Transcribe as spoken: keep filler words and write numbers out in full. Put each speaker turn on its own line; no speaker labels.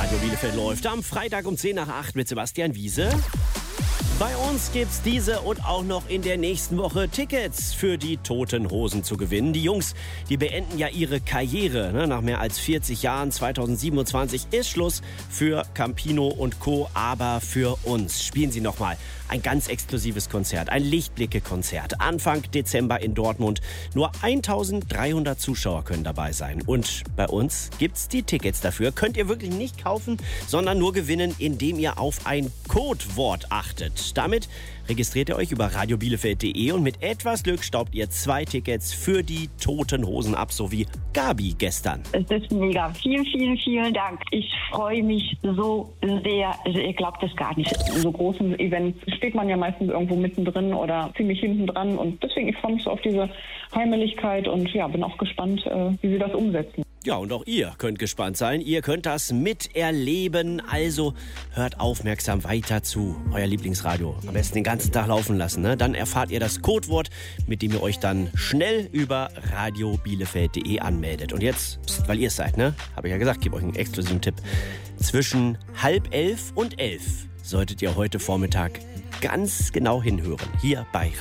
Radio Bielefeld läuft am Freitag um zehn nach acht mit Sebastian Wiese. Bei uns gibt's diese und auch noch in der nächsten Woche Tickets für die Toten Hosen zu gewinnen. Die Jungs, die beenden ja ihre Karriere. Ne? Nach mehr als vierzig Jahren, zweitausendsiebenundzwanzig, ist Schluss für Campino und Co. Aber für uns spielen sie nochmal ein ganz exklusives Konzert, ein Lichtblicke-Konzert. Anfang Dezember in Dortmund. Nur eintausenddreihundert Zuschauer können dabei sein. Und bei uns gibt's die Tickets dafür. Könnt ihr wirklich nicht kaufen, sondern nur gewinnen, indem ihr auf ein Codewort achtet. Damit registriert ihr euch über radio bielefeld punkt de und mit etwas Glück staubt ihr zwei Tickets für die Toten Hosen ab, so wie Gabi gestern.
Es ist mega. Vielen, vielen, vielen Dank. Ich freue mich so sehr. Also ihr glaubt es gar nicht. In so großen Events steht man ja meistens irgendwo mittendrin oder ziemlich hinten dran. Und deswegen, ich freue mich so auf diese Heimeligkeit und ja, bin auch gespannt, wie sie das umsetzen.
Ja, und auch ihr könnt gespannt sein. Ihr könnt das miterleben. Also hört aufmerksam weiter zu. Euer Lieblingsradio. Am besten den ganzen Tag laufen lassen. Ne? Dann erfahrt ihr das Codewort, mit dem ihr euch dann schnell über radio bielefeld punkt de anmeldet. Und jetzt, pst, weil ihr es seid, ne? Habe ich ja gesagt, gebe euch einen exklusiven Tipp. Zwischen halb elf und elf solltet ihr heute Vormittag ganz genau hinhören. Hier bei